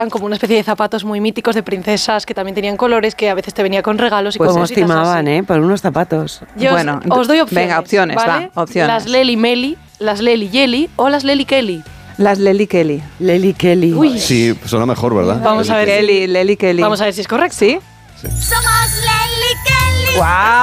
como una especie de zapatos muy míticos de princesas que también tenían colores, que a veces te venía con regalos y pues cosas. Pues nos timaban, por unos zapatos. Yo os doy opciones. Venga, opciones, ¿vale? va, opciones. Las Lely Meli, las Lely Jelly o las Lely Kelly. Las Lely Kelly. Lely Kelly. Uy. Sí, suena mejor, ¿verdad? Vamos a ver. Lely Kelly. Vamos a ver si es correcto. ¿Sí? Somos Lely Kelly.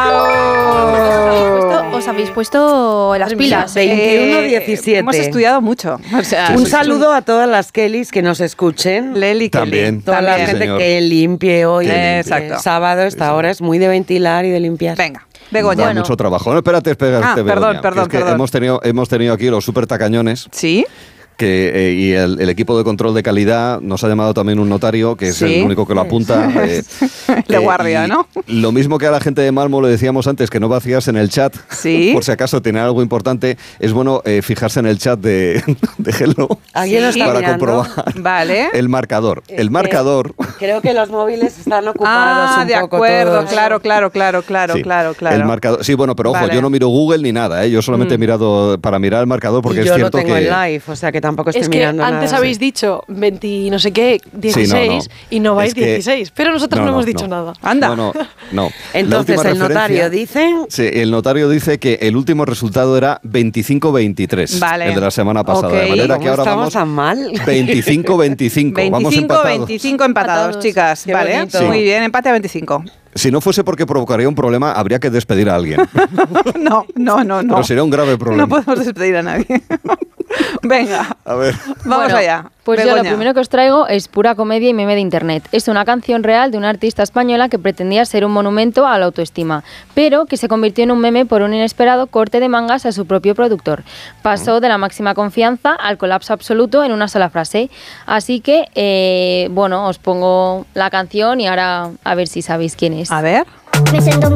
¡Guau! Os habéis puesto las pilas. 21-17. Hemos estudiado mucho. O sea, un saludo a todas las Kellys que nos escuchen. Lely Kelly. También. Toda la gente señor. que limpie hoy. Exacto. Sábado, esta hora es muy de ventilar y de limpiar. Venga. Begoña. Da mucho trabajo. No, espérate, Begoña. Perdón. Que es que hemos tenido aquí los súper tacañones. ¿Sí? Que, y el equipo de control de calidad nos ha llamado también un notario, que es el único que lo apunta. De guardia, ¿no? Lo mismo que a la gente de Malmo le decíamos antes, que no vacías en el chat, ¿sí? Por si acaso tiene algo importante, es bueno fijarse en el chat de Hello para comprobar el marcador. El marcador... Creo que los móviles están ocupados de poco acuerdo, todos. claro. Sí, claro. El marcador, sí, bueno, pero ojo, yo no miro Google ni nada, yo solamente he mirado para mirar el marcador porque y es cierto que... yo lo tengo en live, o sea que tampoco estoy mirando nada. Antes habéis dicho 20 no sé qué, 16 y no vais 16, pero nosotros no hemos dicho nada. Anda. No. Entonces el notario dice... Sí, el notario dice que el último resultado era 25-23, el de la semana pasada. De manera que ahora vamos tan mal? 25-25. Vamos empatados. 25 empatados, chicas. Qué vale, bonito. muy bien, empate a 25. Si no fuese porque provocaría un problema, habría que despedir a alguien. No. Pero sería un grave problema. No podemos despedir a nadie. Venga, a ver. Vamos allá. Pues Begoña. yo lo primero que os traigo es pura comedia y meme de internet. Es una canción real de una artista española que pretendía ser un monumento a la autoestima, pero que se convirtió en un meme por un inesperado corte de mangas a su propio productor. Pasó de la máxima confianza al colapso absoluto en una sola frase. Así que, os pongo la canción y ahora a ver si sabéis quién es. A ver. Me sento un